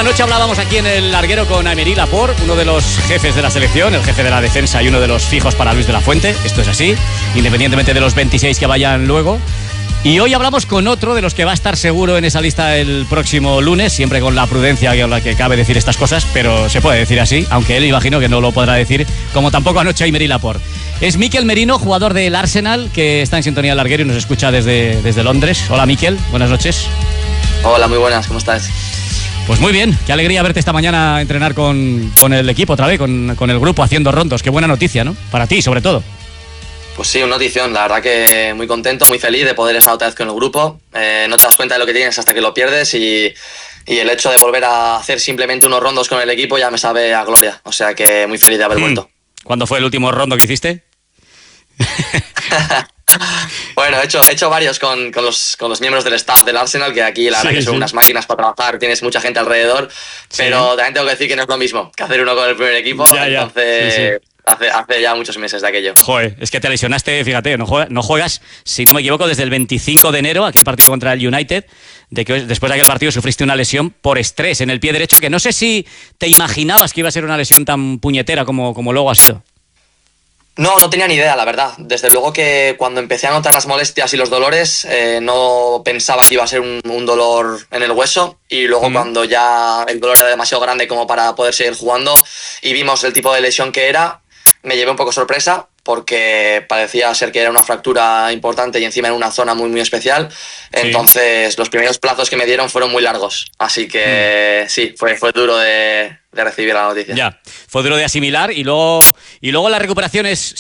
Anoche hablábamos aquí en el larguero con Aymeric Laporte, uno de los jefes de la selección, el jefe de la defensa y uno de los fijos para Luis de la Fuente. Esto es así, independientemente de los 26 que vayan luego. Y hoy hablamos con otro de los que va a estar seguro en esa lista el próximo lunes, siempre con la prudencia con la que cabe decir estas cosas, pero se puede decir así, aunque él imagino que no lo podrá decir, como tampoco anoche Aymeric Laporte. Es Mikel Merino, jugador del Arsenal, que está en sintonía del larguero y nos escucha desde Londres. Hola Mikel, buenas noches. Hola, muy buenas, ¿cómo estás? Pues muy bien, qué alegría verte esta mañana entrenar con el equipo otra vez, con el grupo haciendo rondos. Qué buena noticia, ¿no? Para ti, sobre todo. Pues sí, una notición, la verdad que muy contento, muy feliz de poder estar otra vez con el grupo. No te das cuenta de lo que tienes hasta que lo pierdes y el hecho de volver a hacer simplemente unos rondos con el equipo ya me sabe a gloria. O sea que muy feliz de haber vuelto. ¿Cuándo fue el último rondo que hiciste? Bueno, he hecho varios con los miembros del staff del Arsenal, que aquí la verdad que son unas máquinas para trabajar, tienes mucha gente alrededor, pero también tengo que decir que no es lo mismo que hacer uno con el primer equipo, entonces... Hace ya muchos meses de aquello. Joder, es que te lesionaste, fíjate, no juegas, si no me equivoco, desde el 25 de enero, aquel partido contra el United, después de aquel partido sufriste una lesión por estrés en el pie derecho, que no sé si te imaginabas que iba a ser una lesión tan puñetera como luego ha sido. No tenía ni idea, la verdad. Desde luego que cuando empecé a notar las molestias y los dolores, no pensaba que iba a ser un dolor en el hueso. Y luego cuando ya el dolor era demasiado grande como para poder seguir jugando y vimos el tipo de lesión que era, me llevé un poco sorpresa porque parecía ser que era una fractura importante y encima en una zona muy, muy especial. Entonces, los primeros plazos que me dieron fueron muy largos. Así que sí, fue duro de recibir la noticia. Ya, fue duro de asimilar y luego la recuperación es...